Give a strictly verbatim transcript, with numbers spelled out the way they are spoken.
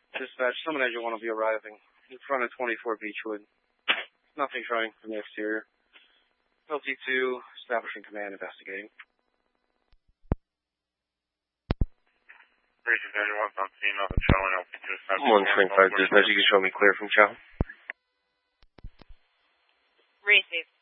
Dispatch, Summon Agent one will be arriving in front of twenty-four Beechwood. Nothing showing from the exterior. L T two, establishing command, investigating. one twenty-five dispatch, you can show me clear from Chow. Receive.